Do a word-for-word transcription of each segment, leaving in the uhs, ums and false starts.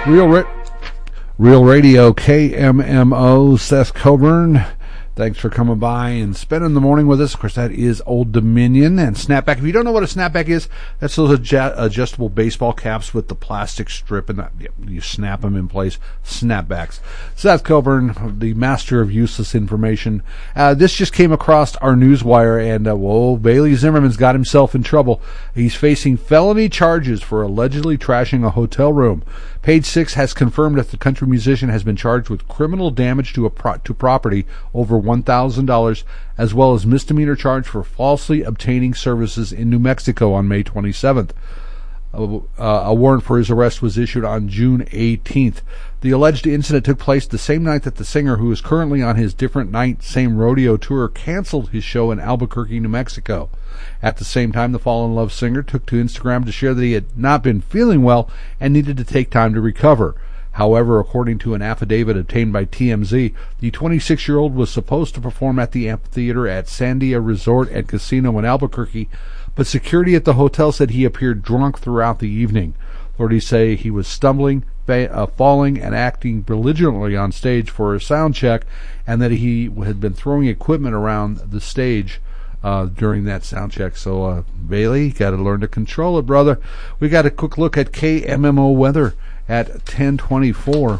Real, Ra- Real Radio, K M M O, Seth Coburn. Thanks for coming by and spending the morning with us. Of course, that is Old Dominion and Snapback. If you don't know what a Snapback is, that's those adju- adjustable baseball caps with the plastic strip, and that, you snap them in place. Snapbacks. Seth Coburn, the master of useless information. Uh, this just came across our newswire, and uh, whoa, Bailey Zimmerman's got himself in trouble. He's facing felony charges for allegedly trashing a hotel room. Page Six has confirmed that the country musician has been charged with criminal damage to a pro- to property over one thousand dollars, as well as misdemeanor charge for falsely obtaining services in New Mexico on May twenty-seventh. Uh, a warrant for his arrest was issued on June eighteenth. The alleged incident took place the same night that the singer, who is currently on his Different Night, Same Rodeo tour, canceled his show in Albuquerque, New Mexico. At the same time, the Fall in Love singer took to Instagram to share that he had not been feeling well and needed to take time to recover. However, according to an affidavit obtained by T M Z, the twenty-six-year-old was supposed to perform at the amphitheater at Sandia Resort and Casino in Albuquerque, but security at the hotel said he appeared drunk throughout the evening. Authorities say he was stumbling, fa- uh, falling, and acting belligerently on stage for a sound check, and that he had been throwing equipment around the stage uh, during that sound check. So, uh, Bailey, you got to learn to control it, brother. We got a quick look at K M M O weather at ten twenty-four.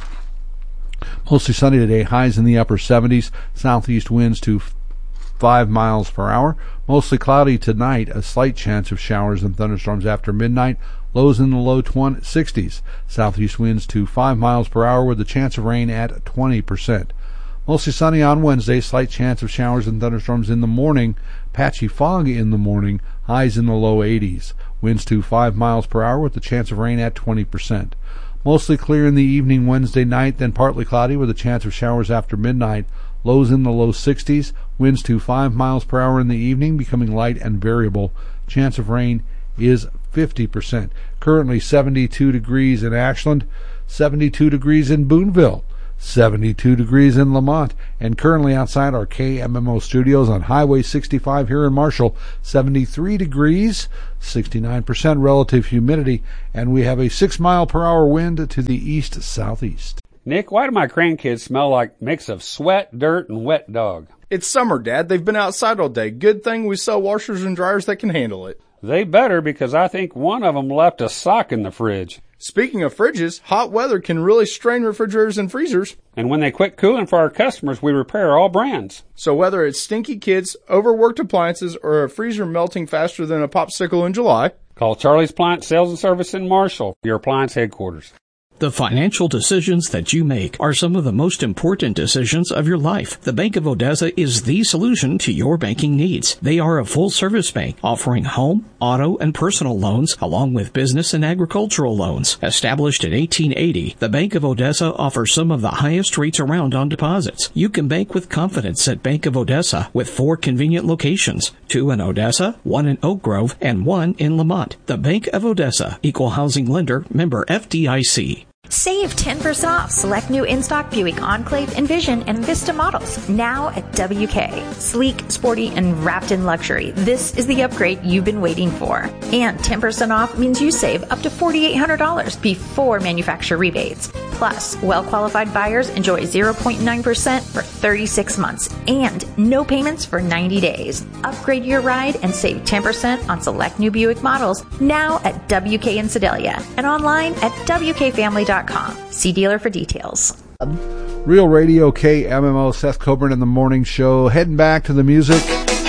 Mostly sunny today, highs in the upper seventies, southeast winds to five miles per hour. Mostly cloudy tonight, a slight chance of showers and thunderstorms after midnight, lows in the low sixties. Southeast winds to five miles per hour with a chance of rain at twenty percent. Mostly sunny on Wednesday, slight chance of showers and thunderstorms in the morning, patchy fog in the morning, highs in the low eighties. Winds to five miles per hour with a chance of rain at twenty percent. Mostly clear in the evening Wednesday night, then partly cloudy with a chance of showers after midnight. Lows in the low sixties. Winds to five miles per hour in the evening, becoming light and variable. Chance of rain is fifty percent. Currently seventy-two degrees in Ashland, seventy-two degrees in Boonville, seventy-two degrees in Lamont, and currently outside our K M M O studios on Highway sixty-five here in Marshall, seventy-three degrees, sixty-nine percent relative humidity, and we have a six mile per hour wind to the east-southeast. Nick, why do my grandkids smell like a mix of sweat, dirt, and wet dog? It's summer, Dad. They've been outside all day. Good thing we sell washers and dryers that can handle it. They better, because I think one of them left a sock in the fridge. Speaking of fridges, hot weather can really strain refrigerators and freezers. And when they quit cooling for our customers, we repair all brands. So whether it's stinky kids, overworked appliances, or a freezer melting faster than a popsicle in July, call Charlie's Appliance Sales and Service in Marshall, your appliance headquarters. The financial decisions that you make are some of the most important decisions of your life. The Bank of Odessa is the solution to your banking needs. They are a full-service bank offering home, auto, and personal loans, along with business and agricultural loans. Established in eighteen eighty, the Bank of Odessa offers some of the highest rates around on deposits. You can bank with confidence at Bank of Odessa with four convenient locations, two in Odessa, one in Oak Grove, and one in Lamont. The Bank of Odessa, Equal Housing Lender, member F D I C. Save ten percent off select new in-stock Buick Enclave, Envision, and Vista models now at W K. Sleek, sporty, and wrapped in luxury. This is the upgrade you've been waiting for. And ten percent off means you save up to four thousand eight hundred dollars before manufacturer rebates. Plus, well-qualified buyers enjoy zero point nine percent for thirty-six months and no payments for ninety days. Upgrade your ride and save ten percent on select new Buick models now at W K in Sedalia and online at W K family dot com. See dealer for details. Real Radio, K M M O, Seth Coburn in the morning show. Heading back to the music.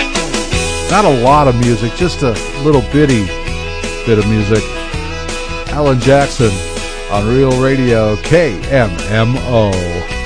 Not a lot of music, just a little bitty bit of music. Alan Jackson on Real Radio, K M M O.